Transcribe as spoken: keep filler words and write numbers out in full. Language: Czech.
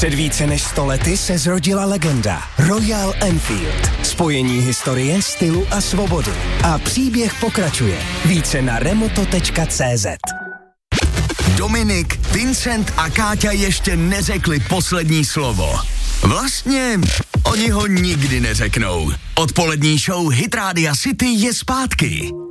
Před více než sto lety se zrodila legenda Royal Enfield. Spojení historie, stylu a svobody. A příběh pokračuje. Více na remoto tečka cé zet. Dominik, Vincent a Káťa ještě neřekli poslední slovo. Vlastně oni ho nikdy neřeknou. Odpolední show Hit Rádia City je zpátky.